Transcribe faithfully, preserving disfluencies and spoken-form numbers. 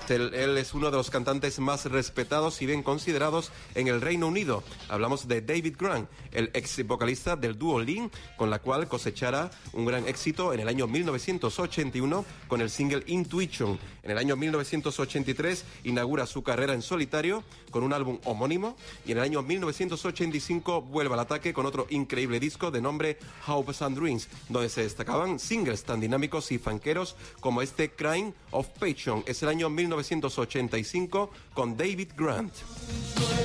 Él, él es uno de los cantantes más respetados y bien considerados en el Reino Unido. Hablamos de David Grant, el ex vocalista del dúo Lean, con la cual cosechara un gran éxito en el año mil novecientos ochenta y uno con el single Intuition. En el año mil novecientos ochenta y tres inaugura su carrera en solitario con un álbum homónimo, y en el año mil novecientos ochenta y cinco vuelve al ataque con otro increíble disco de nombre Hopes and Dreams, donde se destacaban singles tan dinámicos y fanqueros como este Crying of Passion. Es el año mil novecientos ochenta y cinco con David Grant.